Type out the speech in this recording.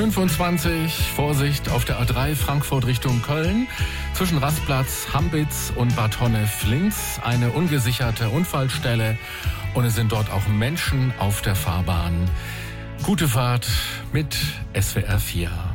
25, Vorsicht auf der A3 Frankfurt Richtung Köln. Zwischen Rastplatz Hambitz und Bad Honnef links eine ungesicherte Unfallstelle und es sind dort auch Menschen auf der Fahrbahn. Gute Fahrt mit SWR 4.